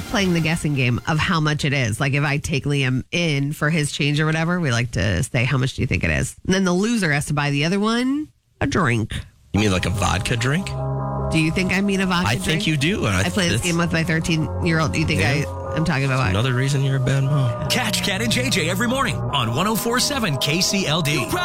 playing the guessing game of how much it is. Like if I take Liam in for his change or whatever, we like to say, how much do you think it is? And then the loser has to buy the other one a drink. You mean like a vodka drink? Do you think I mean a vodka drink? I think you do. I play this game with my 13-year-old. Do you think I'm talking about vodka? Another reason you're a bad mom. Catch Cat and JJ every morning on 104.7 KCLD.